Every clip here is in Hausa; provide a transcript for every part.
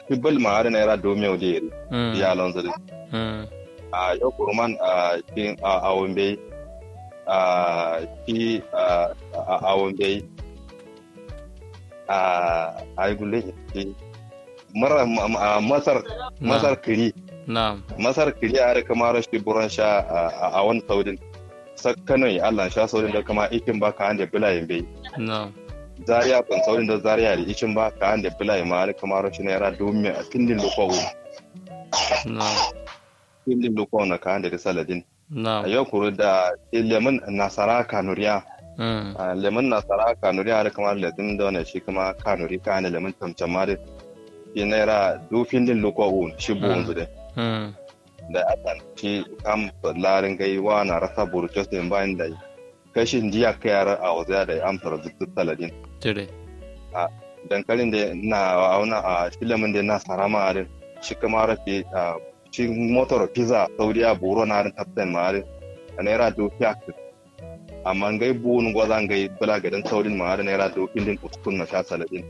kibal ma har naira domin yau da ya lon zuri a yau kurman a cikin a wambe ki a wambe a gulle ki mara masar kiri masar kiri a kamar shi buran sha a wani saudin sakkanoi Allah sha saudin da kama ikin ba ka hande bilayen bai Zaria ban saurin da Zaria da ikin ba ka hande bilayen ma har kamar shi naira domin a tindin lokawo tindin lokawo na ka hande da saladin a yau kuro da lemon nasara kanuriya lemon nasara kanuriya har kamar ladin da wani shi kuma kanuri ka hande lemon tamcama da shi naira dofin din lokawo shi buwan zude da akan ci kam larin gai wa na rasa burkes din bayan da kashin jiya kayar a wajen da amsar zuttun saladin tire a dankalin da na auna a filamin da na sarama da shi kuma rafi a shi motar pizza saudiya buru na rin tafsan ma'arin a naira doki akis amma gai buwun gwazan gai bala gadan saudin ma'arin naira dokin din uskun na sha saladin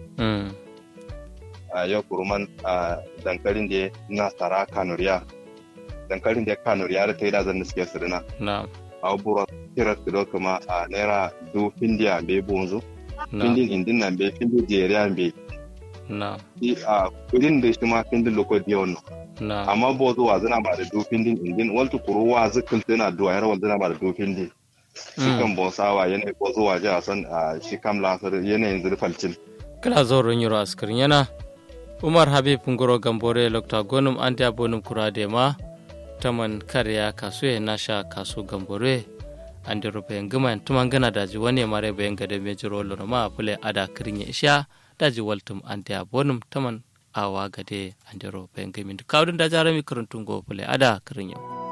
a yau kuruman a dankalin da na sara kanuriya dankalin da kanuriya da ta yi da zan suke sirina a buru tirar da kuma a naira dokin da bai bunzu findin indin nan bai findin jeriya bai a kudin da shi ma findin lokodi yawon amma bo zuwa zana ba da dokin din indin waltu kuruwa zikil tana duwa yar wal zana ba da dokin din shi kan bonsawa yanayi ko zuwa ji a san a shi kam lasar yanayin zurfalcin kala zaurin yaro askirin yana Umar Habib Ngoro Gambore Lokta Gonum Andia Bonum Kurade ma taman karya kasu ya nasha kasu Gambore andi rupe ngima tumangana daji wani mare bayan gade mejiro lorama pule ada kirin ya isha daji waltum Andia Bonum taman awa gade andi rupe ngimi kawdun da jarami kuruntungo pule ada kirin yau